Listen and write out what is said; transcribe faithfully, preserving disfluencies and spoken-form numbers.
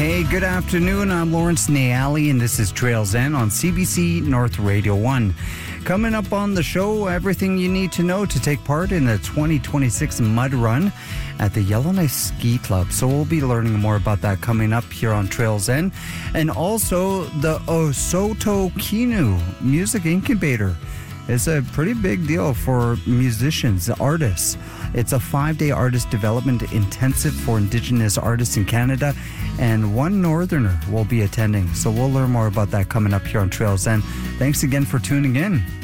Hey, good afternoon. I'm Lawrence Nayali, and this is Trails End on C B C North Radio one. Coming up on the show, everything you need to know to take part in the twenty twenty-six Mud Run at the Yellowknife Ski Club. So we'll be learning more about that coming up here on Trails End. And also the Osoto Kinu Music Incubator. It's a pretty big deal for musicians, artists. It's a five-day artist development intensive for Indigenous artists in Canada, and one Northerner will be attending. So we'll learn more about that coming up here on Trails End. Thanks again for tuning in.